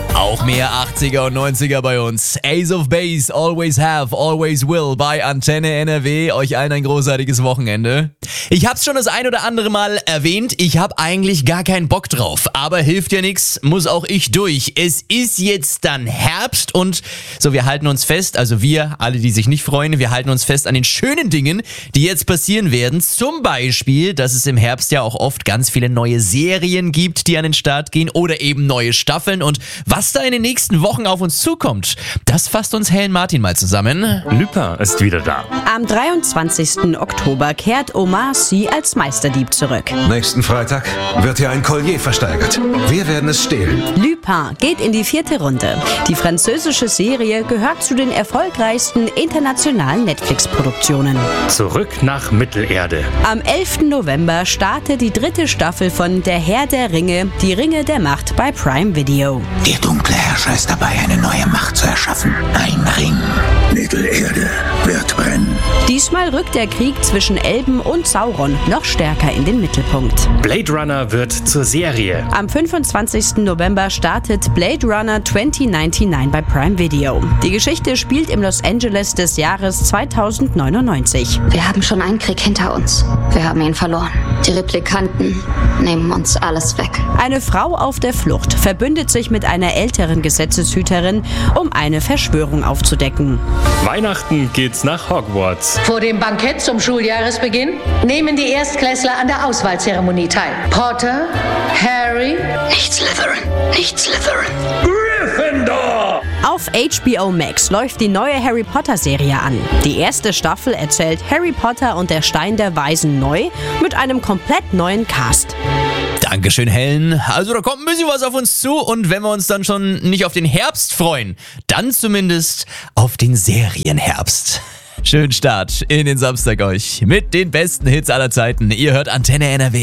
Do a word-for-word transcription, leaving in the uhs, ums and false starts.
Auch mehr achtziger und neunziger bei uns. Ace of Base, Always Have, Always Will bei Antenne N R W. Euch allen ein großartiges Wochenende. Ich hab's schon das ein oder andere Mal erwähnt, ich hab eigentlich gar keinen Bock drauf. Aber hilft ja nix, muss auch ich durch. Es ist jetzt dann Herbst und so, wir halten uns fest, also wir, alle die sich nicht freuen, wir halten uns fest an den schönen Dingen, die jetzt passieren werden. Zum Beispiel, dass es im Herbst ja auch oft ganz viele neue Serien gibt, die an den Start gehen oder eben neue Staffeln. Und was da in den nächsten Wochen auf uns zukommt, das fasst uns Helen Martin mal zusammen. Lüper ist wieder da. Am dreiundzwanzigsten Oktober kehrt Omar Sy als Meisterdieb zurück. Nächsten Freitag wird hier ein Collier versteigert. Wir werden es stehlen. Lupin geht in die vierte Runde. Die französische Serie gehört zu den erfolgreichsten internationalen Netflix-Produktionen. Zurück nach Mittelerde. Am elften November startet die dritte Staffel von Der Herr der Ringe, die Ringe der Macht bei Prime Video. Der dunkle Herrscher ist dabei, eine neue Macht zu erschaffen. Ein Ring. Mittelerde wird brennen. Diesmal rückt der Krieg zwischen Elben und Sauron noch stärker in den Mittelpunkt. Blade Runner wird zur Serie. Am fünfundzwanzigsten November startet Blade Runner zweitausendneunundneunzig bei Prime Video. Die Geschichte spielt im Los Angeles des Jahres zweitausendneunundneunzig. Wir haben schon einen Krieg hinter uns. Wir haben ihn verloren. Die Replikanten nehmen uns alles weg. Eine Frau auf der Flucht verbündet sich mit einer älteren Gesetzeshüterin, um eine Verschwörung aufzudecken. Weihnachten geht's nach Hogwarts. Vor dem Bankett zum Schuljahresbeginn nehmen die Erstklässler an der Auswahlzeremonie teil. Potter, Harry, Nicht Slytherin, nicht Slytherin. Gryffindor! Auf H B O Max läuft die neue Harry Potter Serie an. Die erste Staffel erzählt Harry Potter und der Stein der Weisen neu mit einem komplett neuen Cast. Dankeschön, Helen. Also da kommt ein bisschen was auf uns zu und wenn wir uns dann schon nicht auf den Herbst freuen, dann zumindest auf den Serienherbst. Schönen Start in den Samstag euch mit den besten Hits aller Zeiten. Ihr hört Antenne N R W.